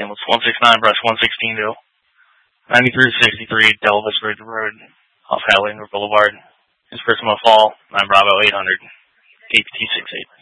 Ambulance 169, brush 116 to 9363 Delvis Ridge Road, off Highlander Boulevard. This person will fall, 9 Bravo 800, KPT 68.